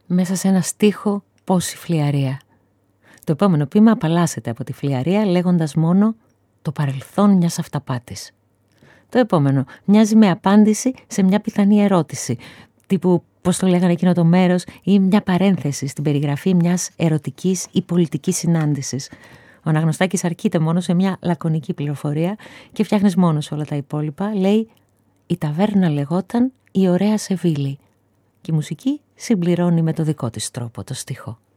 μέσα σε ένα στίχο πόση φλιαρία. Το επόμενο ποίημα απαλλάσσεται από τη φλιαρία λέγοντας μόνο το παρελθόν μιας αυταπάτης. Το επόμενο μοιάζει με απάντηση σε μια πιθανή ερώτηση, τύπου πώς το λέγανε εκείνο το μέρος, ή μια παρένθεση στην περιγραφή μιας ερωτικής ή πολιτικής συνάντησης. Ο Αναγνωστάκης αρκείται μόνο σε μια λακωνική πληροφορία και φτιάχνεις μόνος όλα τα υπόλοιπα. Λέει «Η ταβέρνα λεγόταν η Ωραία Σεβίλη» και η μουσική συμπληρώνει με το δικό της τρόπο το στίχο.